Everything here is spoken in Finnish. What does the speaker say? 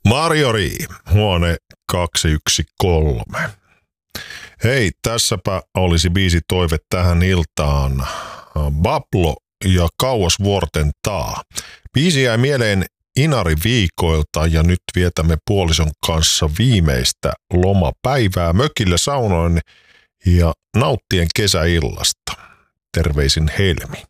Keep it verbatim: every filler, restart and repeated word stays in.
Marjori, huone kaksi yksi kolme. Hei, tässäpä olisi biisi toive tähän iltaan. Bablo ja Kauas vuorten taa. Biisi jäi mieleen Inari viikoilta ja nyt vietämme puolison kanssa viimeistä lomapäivää mökillä saunoin ja nauttien kesäillasta. Terveisin Helmi.